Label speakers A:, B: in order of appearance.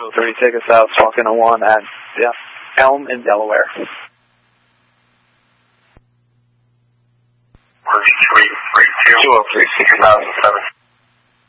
A: 203, take us out, Falcon 01 at Elm in Delaware.
B: 203, 6007.